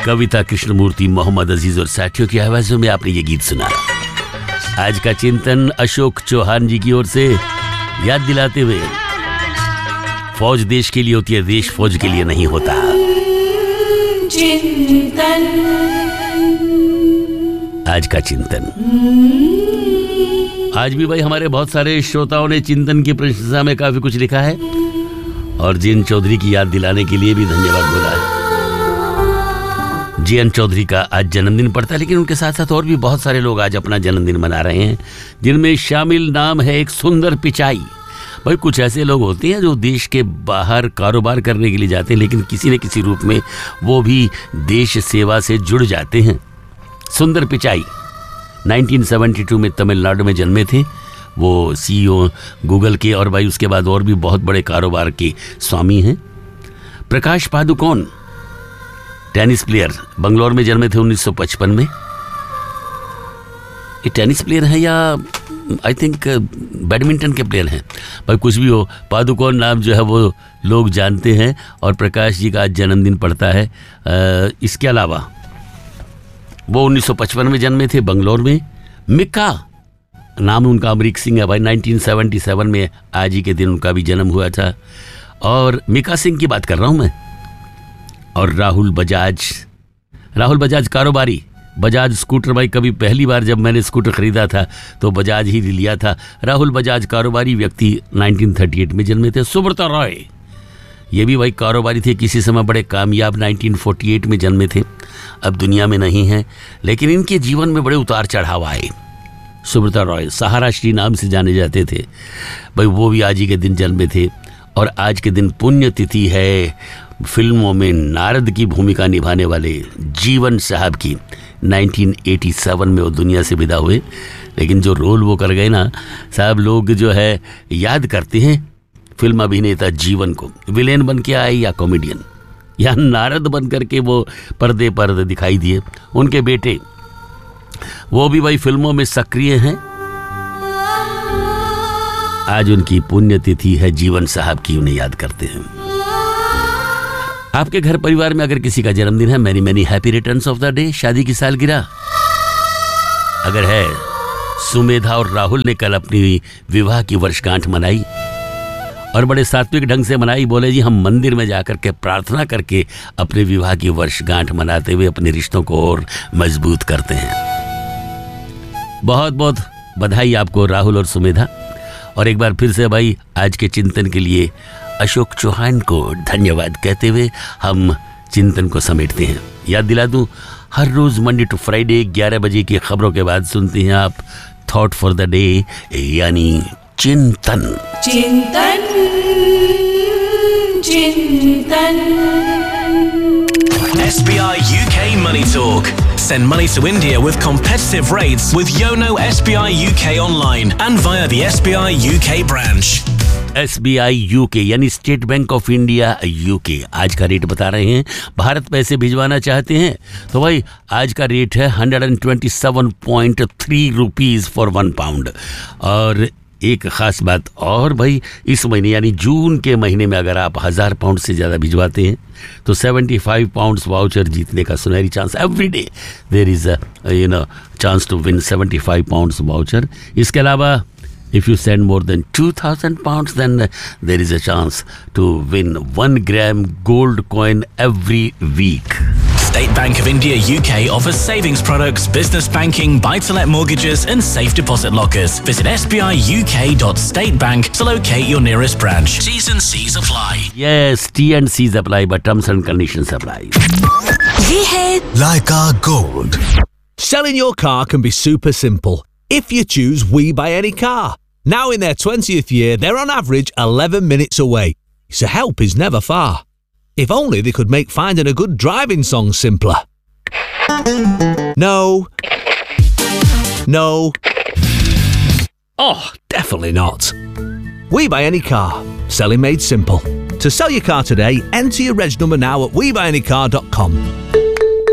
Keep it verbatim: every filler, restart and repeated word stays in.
कविता कृष्णमूर्ति, मोहम्मद अजीज और साथियों की आवाजों में आपने ये गीत सुना। आज का चिंतन अशोक चौहान जी की ओर से याद दिलाते हुए, फौज देश के लिए होती है, देश फौज के लिए नहीं होता। चिंतन आज का चिंतन। आज भी भाई हमारे बहुत सारे श्रोताओं ने चिंतन की प्रशंसा में काफी कुछ लिखा है और जीएन चौधरी की याद दिलाने के लिए भी धन्यवाद बोला है। जीएन चौधरी का आज जन्मदिन पड़ता है, लेकिन उनके साथ साथ और भी बहुत सारे लोग आज अपना जन्मदिन मना रहे हैं, जिनमें शामिल नाम है एक सुंदर पिचाई। भाई कुछ ऐसे लोग होते हैं जो देश के बाहर कारोबार करने के लिए जाते हैं, लेकिन किसी न किसी रूप में वो भी देश सेवा से जुड़ जाते हैं। सुंदर पिचाई उन्नीस सौ बहत्तर में तमिलनाडु में जन्मे थे। वो सीईओ गूगल के और भाई उसके बाद और भी बहुत बड़े कारोबार के स्वामी हैं। प्रकाश पादुकोण टेनिस प्लेयर, बंगलौर में जन्मे थे उन्नीस सौ पचपन में। ये टेनिस प्लेयर है या आई थिंक बैडमिंटन के प्लेयर हैं, भाई कुछ भी हो, पादुकोण नाम जो है वो लोग जानते हैं और प्रकाश जी का आज जन्मदिन पड़ता है। आ, इसके अलावा वो उन्नीस सौ पचपन में जन्मे थे बंगलौर में। मिका नाम उनका अमरीक सिंह है भाई, उन्नीस सौ सतहत्तर में आज ही के दिन उनका भी जन्म हुआ था और मिका सिंह की बात कर रहा हूँ मैं। और राहुल बजाज, राहुल बजाज कारोबारी, बजाज स्कूटर। भाई कभी पहली बार जब मैंने स्कूटर खरीदा था तो बजाज ही लिया था। राहुल बजाज कारोबारी व्यक्ति उन्नीस सौ अड़तीस में जन्मे थे। सुब्रता रॉय, ये भी भाई कारोबारी थे, किसी समय बड़े कामयाब, उन्नीस सौ अड़तालीस में जन्मे थे, अब दुनिया में नहीं हैं, लेकिन इनके जीवन में बड़े उतार चढ़ाव आए। सुब्रता रॉय सहारा श्री नाम से जाने जाते थे भाई, वो भी आज ही के दिन जन्मे थे। और आज के दिन पुण्यतिथि है फिल्मों में नारद की भूमिका निभाने वाले जीवन साहब की। उन्नीस सौ सत्तासी में वो दुनिया से विदा हुए, लेकिन जो रोल वो कर गए ना साहब, लोग जो है याद करते हैं फिल्म अभिनेता जीवन को, विलेन बन के आए या कॉमेडियन या नारद बन करके वो पर्दे पर दिखाई दिए। उनके बेटे वो भी भाई फिल्मों में सक्रिय हैं। आज उनकी पुण्यतिथि है जीवन साहब की, उन्हें याद करते हैं। आपके घर परिवार में अगर किसी का जन्मदिन है, many many happy returns of the day. शादी की सालगिरह अगर है, सुमेधा और राहुल ने कल अपनी विवाह की वर्षगांठ मनाई और बड़े सात्विक ढंग से मनाई। बोले जी हम मंदिर में जाकर के प्रार्थना करके अपने विवाह की वर्षगांठ मनाते हुए अपने रिश्तों को और मजबूत करते हैं। बहुत बहुत बधाई आपको राहुल और सुमेधा। और एक बार फिर से भाई आज के चिंतन के लिए अशोक चौहान को धन्यवाद कहते हुए हम चिंतन को समेटते हैं। याद दिला दूं, हर रोज मंडे टू फ्राइडे ग्यारह बजे की खबरों के बाद सुनते हैं आप थॉट फॉर द डे, यानी चिंतन। चिंतन चिंतन S B I U K Money Talk. Send money to India with competitive rates with Yono S B I U K online and via the S B I U K branch. S B I you के यानी state bank of India UK आज का rate बता रहे हैं। भारत पैसे भिजवाना चाहते हैं तो भाई आज का रेट है एक सौ सत्ताईस पॉइंट तीन रुपीस फॉर वन पाउंड। और एक खास बात और भाई, इस महीने यानी जून के महीने में अगर आप हज़ार पाउंड से ज़्यादा भिजवाते हैं तो पचहत्तर पाउंड्स वाउचर जीतने का सुनहरी chance. Every day there is a you know chance to win पचहत्तर पाउंड्स वाउचर। इसके अलावा if you send more than two thousand pounds, then uh, there is a chance to win one gram gold coin every week. State Bank of India U K offers savings products, business banking, buy-to-let mortgages and safe deposit lockers. Visit s b i u k dot state bank to locate your nearest branch. T's and C's apply. Yes, T and C's apply, but terms and conditions apply. ये है Leica Gold. Selling your car can be super simple if you choose We Buy Any Car. Now in their twentieth year, they're on average eleven minutes away, so help is never far. If only they could make finding a good driving song simpler. No. No. Oh, definitely not. We Buy Any Car. Selling made simple. To sell your car today, enter your reg number now at we buy any car dot com.